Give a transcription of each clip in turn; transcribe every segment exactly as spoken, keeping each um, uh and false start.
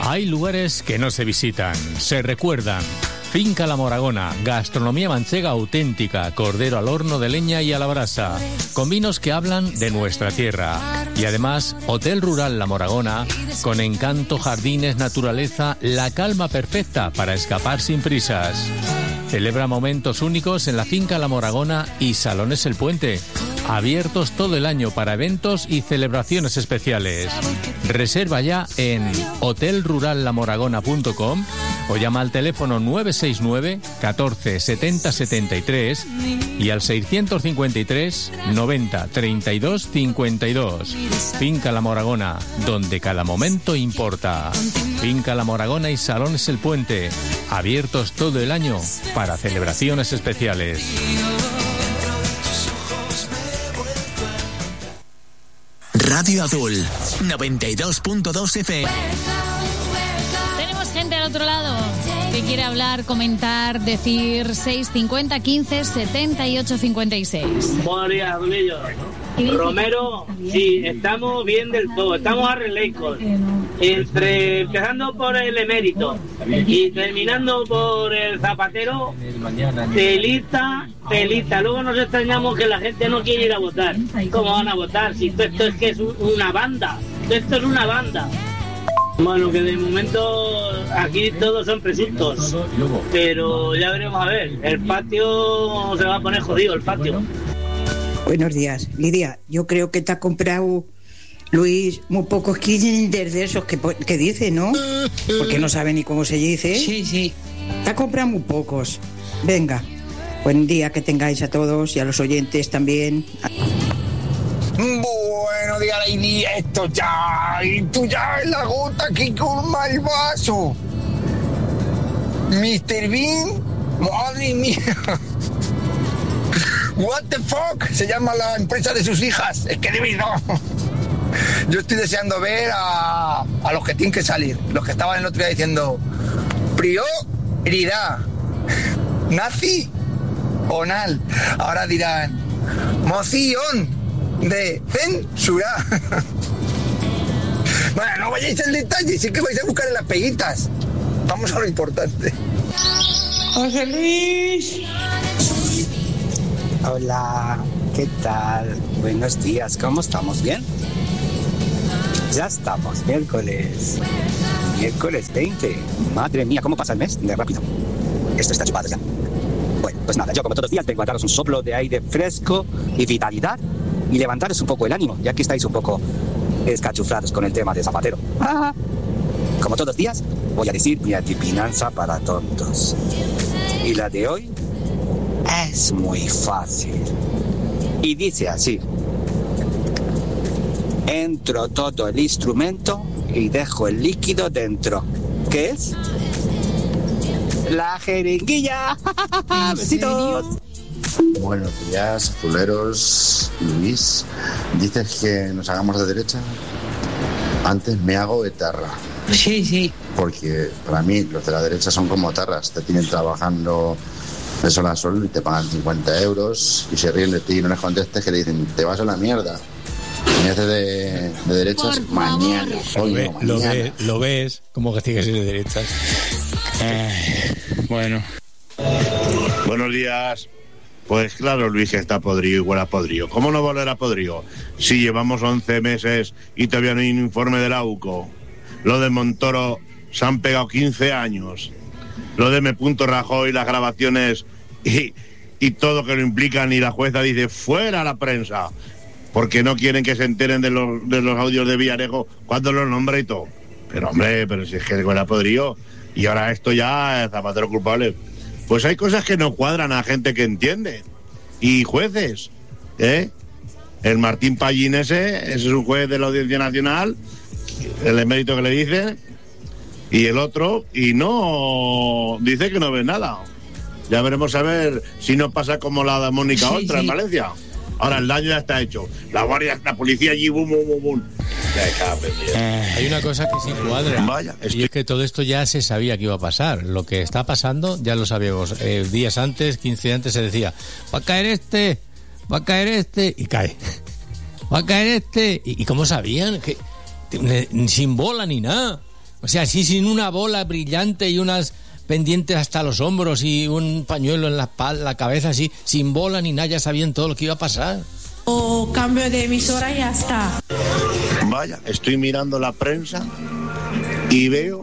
Hay lugares que no se visitan, se recuerdan. Finca La Moragona, gastronomía manchega auténtica, cordero al horno de leña y a la brasa, con vinos que hablan de nuestra tierra. Y además, Hotel Rural La Moragona, con encanto, jardines, naturaleza, la calma perfecta para escapar sin prisas. Celebra momentos únicos en la Finca La Moragona y Salones El Puente, abiertos todo el año para eventos y celebraciones especiales. Reserva ya en hotel rural la moragona punto com o llama al teléfono nueve seis nueve, catorce, setenta, setenta y tres y al seiscientos cincuenta y tres, noventa, treinta y dos, cincuenta y dos. Finca La Moragona, donde cada momento importa. Finca La Moragona y Salones El Puente, abiertos todo el año para celebraciones especiales. Radio Azul, noventa y dos punto dos F M. Tenemos gente al otro lado que quiere hablar, comentar, decir seis cincuenta, quince, setenta y ocho, cincuenta y seis. Buenos días, Donillo. Romero, sí, estamos bien del todo, estamos arreglaicos. Entre, empezando por el emérito y terminando por el Zapatero, telita, telita. Luego nos extrañamos que la gente no quiere ir a votar. ¿Cómo van a votar? Si todo esto es que es una banda, todo esto es una banda. Bueno, que de momento aquí todos son presuntos, pero ya veremos a ver. El patio se va a poner jodido, el patio. Buenos días, Lidia. Yo creo que te ha comprado Luis muy pocos Kinder de esos que, que dice, ¿no? Porque no sabe ni cómo se dice. Sí, sí. Te ha comprado muy pocos. Venga, buen día que tengáis a todos y a los oyentes también. Buenos días, Lady. Esto ya, y tú ya es la gota que colma el vaso. mister Bean, madre mía. What the fuck se llama la empresa de sus hijas. Es que divino. Yo estoy deseando ver a, a los que tienen que salir, los que estaban el otro día diciendo prioridad, nazi onal. Ahora dirán moción de censura. Bueno, no vayáis al detalle, sí que vais a buscar en las peguitas. Vamos a lo importante. José Luis. Hola, ¿qué tal? Buenos días, ¿cómo estamos? ¿Bien? Ya estamos, miércoles. Miércoles veinte. Madre mía, ¿cómo pasa el mes? De rápido. Esto está chupado ya. Bueno, pues nada, yo como todos los días vengo a daros un soplo de aire fresco y vitalidad y levantaros un poco el ánimo, ya que estáis un poco escachuflados con el tema de Zapatero. Ah, como todos los días, voy a decir mi adivinanza para tontos. Y la de hoy es muy fácil. Y dice así: entro todo el instrumento y dejo el líquido dentro. ¿Qué es? La jeringuilla. Besitos. Buenos días, azuleros. Luis, dices que nos hagamos de derecha. Antes me hago etarra. Sí, sí. Porque para mí los de la derecha son como tarras. Te tienen trabajando de sol a sol y te pagan cincuenta euros y se ríen de ti y no les contestes, que te dicen te vas a la mierda. Y haces de, de derechas mañana. Hoy Lo, ve, no, mañana. lo, ve, lo ves como que tienes que ser de derechas. Eh, bueno. Buenos días. Pues claro, Luis, que está podrido y huele a podrido. ¿Cómo no volver a podrido? Si llevamos once meses y todavía no hay un informe de la U C O. Lo de Montoro se han pegado quince años. Lo de M. Rajoy, las grabaciones y, y todo que lo implican, y la jueza dice fuera la prensa, porque no quieren que se enteren de los, de los audios de Villarejo cuando los nombra y todo. Pero hombre, pero si es que huele a podrido. Y ahora esto ya es Zapatero culpable. Pues hay cosas que no cuadran a gente que entiende. Y jueces, ¿eh? El Martín Pallín ese, ese es un juez de la Audiencia Nacional, el emérito que le dice, y el otro, y no, dice que no ve nada. Ya veremos a ver si no pasa como la de Mónica Sí, Oltra sí. en Valencia. Ahora el daño ya está hecho. La guardia, la policía allí, bum, bum, bum, bum. Hay una cosa que sí cuadra. Vaya, es y es que todo esto ya se sabía que iba a pasar. Lo que está pasando ya lo sabíamos. Eh, días antes, quince antes se decía, va a caer este, va a caer este, y cae. Va a caer este. ¿Y, y cómo sabían? Que sin bola ni nada. O sea, así sin una bola brillante y unas pendientes hasta los hombros y un pañuelo en la espalda, la cabeza, así, sin bola ni nada, ya sabían todo lo que iba a pasar. O cambio de emisora y ya está. Vaya, estoy mirando la prensa y veo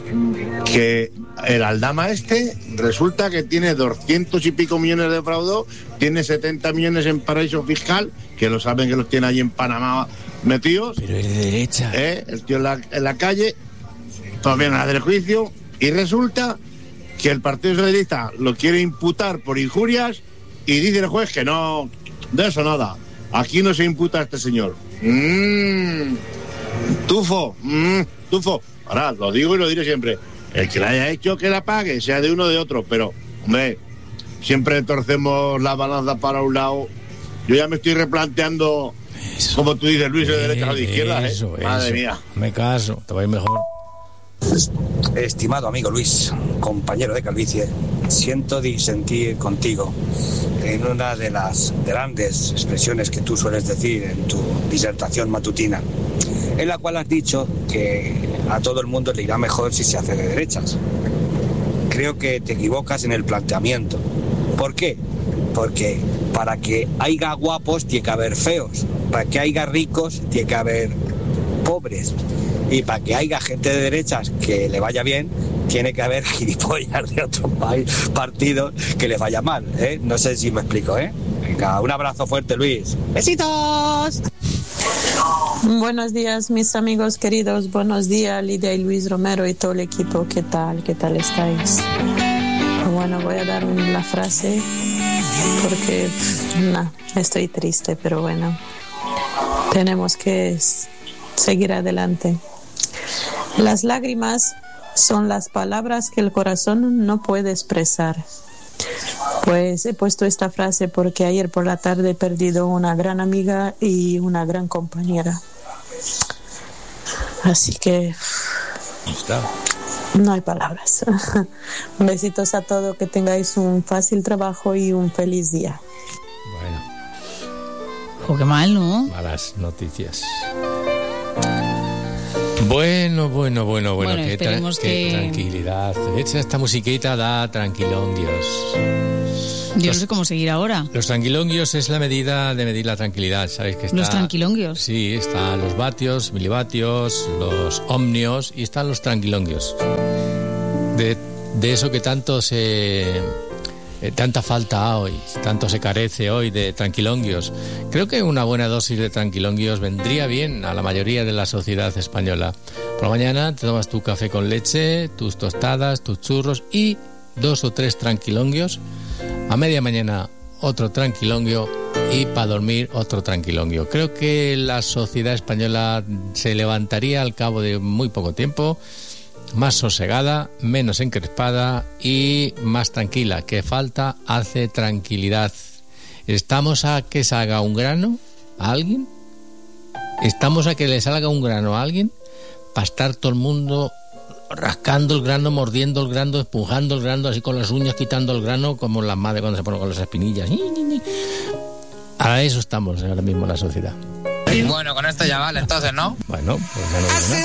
que el Aldama este resulta que tiene doscientos y pico millones de fraude, tiene setenta millones en paraíso fiscal, que lo saben que los tiene ahí en Panamá metidos. Pero es de derecha. ¿Eh? El tío en la, en la calle, todavía nada del juicio, y resulta que el Partido Socialista lo quiere imputar por injurias y dice el juez que no, de eso nada, aquí no se imputa a este señor. Mmm, tufo, mmm, tufo. Ahora, lo digo y lo diré siempre, el que la haya hecho que la pague, sea de uno o de otro, pero, hombre, siempre torcemos la balanza para un lado. Yo ya me estoy replanteando, eso, como tú dices, Luis, de derecha o de izquierda, ¿eh? Eso, Madre eso. mía. Me caso, te va a ir mejor. Estimado amigo Luis, compañero de calvicie, siento disentir contigo en una de las grandes expresiones que tú sueles decir en tu disertación matutina, en la cual has dicho que a todo el mundo le irá mejor si se hace de derechas. Creo que te equivocas en el planteamiento. ¿Por qué? Porque para que haya guapos tiene que haber feos, para que haya ricos tiene que haber pobres, y para que haya gente de derechas que le vaya bien tiene que haber gilipollas de otros partidos que les vaya mal, ¿eh? No sé si me explico, ¿eh? Venga, un abrazo fuerte, Luis. ¡Besitos! Buenos días, mis amigos queridos. Buenos días, Lidia y Luis Romero y todo el equipo. ¿Qué tal? ¿Qué tal estáis? Bueno, voy a dar la frase porque no, estoy triste, pero bueno, tenemos que seguir adelante. Las lágrimas son las palabras que el corazón no puede expresar. Pues he puesto esta frase porque ayer por la tarde he perdido una gran amiga y una gran compañera. Así que está. No hay palabras. Besitos a todos, que tengáis un fácil trabajo y un feliz día. Bueno. Oh, qué mal, ¿no? Malas noticias. Bueno, bueno, bueno, bueno, Bueno, qué, tra- esperemos qué que- tranquilidad. Echa esta musiquita da tranquilongios. Yo no Los- sé cómo seguir ahora. Los tranquilongios es la medida de medir la tranquilidad, ¿sabes? Que está, Los tranquilongios. Sí, están los vatios, milivatios, los ohmios y están los tranquilongios. De, de eso que tanto se... eh, tanta falta hoy, tanto se carece hoy de tranquilongios. Creo que una buena dosis de tranquilongios vendría bien a la mayoría de la sociedad española. Por la mañana te tomas tu café con leche, tus tostadas, tus churros y dos o tres tranquilongios. A media mañana otro tranquilonguio y para dormir otro tranquilonguio. Creo que la sociedad española se levantaría al cabo de muy poco tiempo, más sosegada, menos encrespada y más tranquila. Que falta hace tranquilidad. ¿Estamos a que salga un grano a alguien? ¿Estamos a que le salga un grano a alguien? Para estar todo el mundo rascando el grano, mordiendo el grano, empujando el grano, así con las uñas, quitando el grano, como las madres cuando se ponen con las espinillas. A eso estamos ahora mismo en la sociedad. Bueno, con esto ya vale, entonces, ¿no? Bueno, pues ya no digo nada.